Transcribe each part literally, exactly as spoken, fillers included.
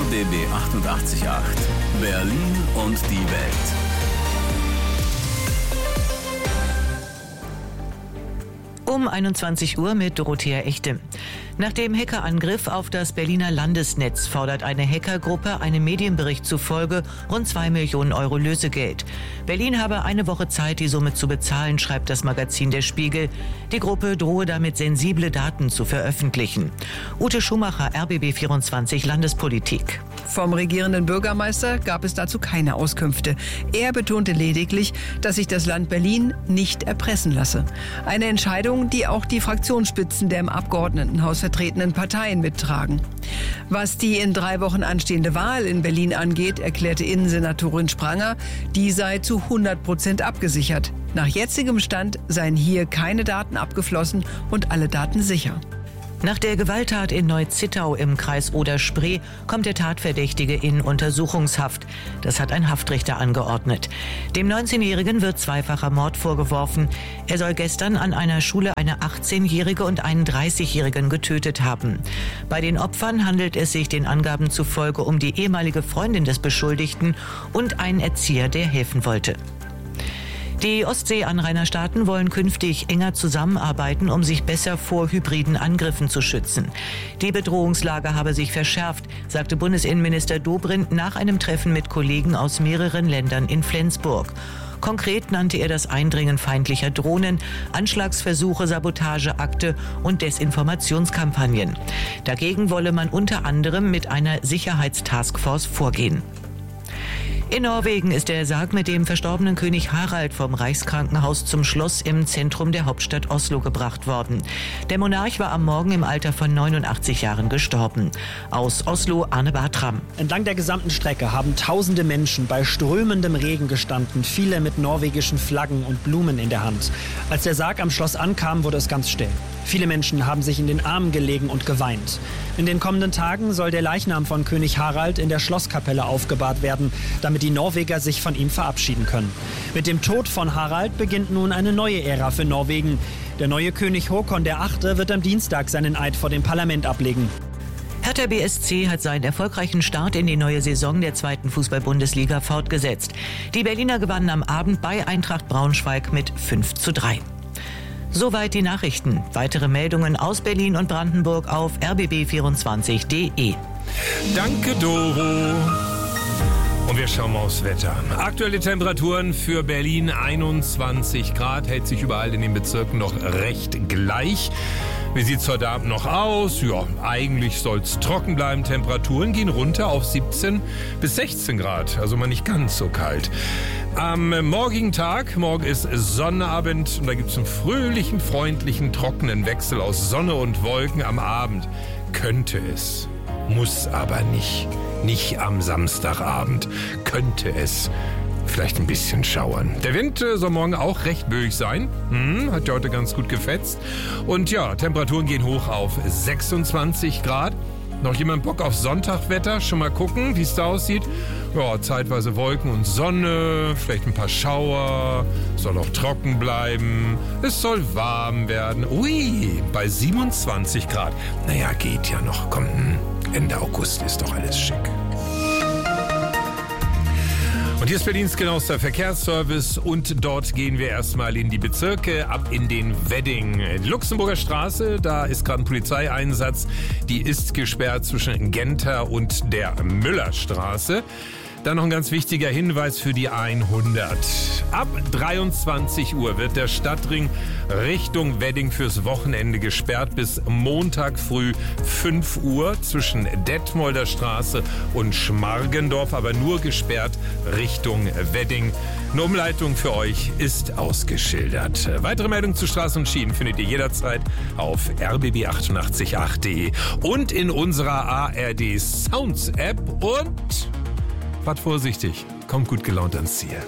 B B achtundachtzig Komma acht. Berlin und die Welt. Um einundzwanzig Uhr mit Dorothea Echte. Nach dem Hackerangriff auf das Berliner Landesnetz fordert eine Hackergruppe einem Medienbericht zufolge rund zwei Millionen Euro Lösegeld. Berlin habe eine Woche Zeit, die Summe zu bezahlen, schreibt das Magazin Der Spiegel. Die Gruppe drohe damit, sensible Daten zu veröffentlichen. Ute Schumacher, R B B vierundzwanzig Landespolitik. Vom regierenden Bürgermeister gab es dazu keine Auskünfte. Er betonte lediglich, dass sich das Land Berlin nicht erpressen lasse. Eine Entscheidung, die auch die Fraktionsspitzen der im Abgeordnetenhaus vertretenen Parteien mittragen. Was die in drei Wochen anstehende Wahl in Berlin angeht, erklärte Innensenatorin Spranger, die sei zu hundert Prozent abgesichert. Nach jetzigem Stand seien hier keine Daten abgeflossen und alle Daten sicher. Nach der Gewalttat in Neu-Zittau im Kreis Oder-Spree kommt der Tatverdächtige in Untersuchungshaft. Das hat ein Haftrichter angeordnet. Dem neunzehnjährigen wird zweifacher Mord vorgeworfen. Er soll gestern an einer Schule eine achtzehnjährige und einen dreißigjährigen getötet haben. Bei den Opfern handelt es sich den Angaben zufolge um die ehemalige Freundin des Beschuldigten und einen Erzieher, der helfen wollte. Die Ostsee-Anrainerstaaten wollen künftig enger zusammenarbeiten, um sich besser vor hybriden Angriffen zu schützen. Die Bedrohungslage habe sich verschärft, sagte Bundesinnenminister Dobrindt nach einem Treffen mit Kollegen aus mehreren Ländern in Flensburg. Konkret nannte er das Eindringen feindlicher Drohnen, Anschlagsversuche, Sabotageakte und Desinformationskampagnen. Dagegen wolle man unter anderem mit einer Sicherheitstaskforce vorgehen. In Norwegen ist der Sarg mit dem verstorbenen König Harald vom Reichskrankenhaus zum Schloss im Zentrum der Hauptstadt Oslo gebracht worden. Der Monarch war am Morgen im Alter von neunundachtzig Jahren gestorben. Aus Oslo, Arne Bartram. Entlang der gesamten Strecke haben tausende Menschen bei strömendem Regen gestanden, viele mit norwegischen Flaggen und Blumen in der Hand. Als der Sarg am Schloss ankam, wurde es ganz still. Viele Menschen haben sich in den Armen gelegen und geweint. In den kommenden Tagen soll der Leichnam von König Harald in der Schlosskapelle aufgebahrt werden, damit die Norweger sich von ihm verabschieden können. Mit dem Tod von Harald beginnt nun eine neue Ära für Norwegen. Der neue König Håkon der Achte wird am Dienstag seinen Eid vor dem Parlament ablegen. Hertha B S C hat seinen erfolgreichen Start in die neue Saison der zweiten Fußball-Bundesliga fortgesetzt. Die Berliner gewannen am Abend bei Eintracht Braunschweig mit fünf zu drei. Soweit die Nachrichten. Weitere Meldungen aus Berlin und Brandenburg auf r b b vierundzwanzig punkt d e. Danke, Doro. Und wir schauen mal aufs Wetter. Aktuelle Temperaturen für Berlin einundzwanzig Grad, hält sich überall in den Bezirken noch recht gleich. Wie sieht es heute Abend noch aus? Ja, eigentlich soll es trocken bleiben. Temperaturen gehen runter auf siebzehn bis sechzehn Grad, also mal nicht ganz so kalt. Am morgigen Tag, morgen ist Sonnabend und da gibt es einen fröhlichen, freundlichen, trockenen Wechsel aus Sonne und Wolken. Am Abend könnte es, muss aber nicht, nicht am Samstagabend, könnte es vielleicht ein bisschen schauern. Der Wind äh, soll morgen auch recht böig sein. Hm, hat ja heute ganz gut gefetzt. Und ja, Temperaturen gehen hoch auf sechsundzwanzig Grad. Noch jemand Bock auf Sonntagwetter? Schon mal gucken, wie es da aussieht. Ja, zeitweise Wolken und Sonne, vielleicht ein paar Schauer, soll auch trocken bleiben. Es soll warm werden. Ui, bei siebenundzwanzig Grad. Naja, geht ja noch. Komm, Ende August ist doch alles schick. Und hier ist Berlins genauester Verkehrsservice und dort gehen wir erstmal in die Bezirke, ab in den Wedding. Die Luxemburger Straße, da ist gerade ein Polizeieinsatz, die ist gesperrt zwischen Genter und der Müllerstraße. Dann noch ein ganz wichtiger Hinweis für die hundert. Ab dreiundzwanzig Uhr wird der Stadtring Richtung Wedding fürs Wochenende gesperrt bis Montag früh fünf Uhr zwischen Detmolder Straße und Schmargendorf, aber nur gesperrt Richtung Wedding. Eine Umleitung für euch ist ausgeschildert. Weitere Meldungen zu Straßen und Schienen findet ihr jederzeit auf r b b achtundachtzig punkt acht punkt d e und in unserer A R D Sounds App und fahrt vorsichtig, kommt gut gelaunt ans Ziel.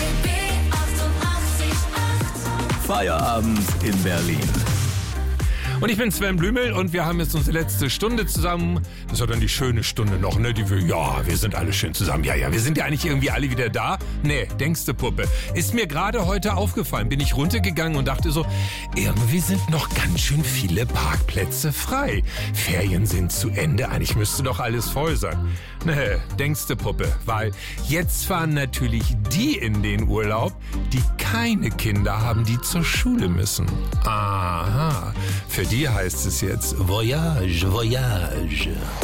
Feierabend in Berlin. Und ich bin Sven Blümel und wir haben jetzt unsere letzte Stunde zusammen. Das war dann die schöne Stunde noch, ne? Die wir, ja, wir sind alle schön zusammen. Ja, ja, wir sind ja eigentlich irgendwie alle wieder da. Nee, denkste Puppe. Ist mir gerade heute aufgefallen. Bin ich runtergegangen und dachte so, irgendwie sind noch ganz schön viele Parkplätze frei. Ferien sind zu Ende. Eigentlich müsste doch alles voll sein. Nee, denkste Puppe. Weil jetzt fahren natürlich die in den Urlaub, die keine Kinder haben, die zur Schule müssen. Aha. Für die heißt es jetzt Voyage, Voyage.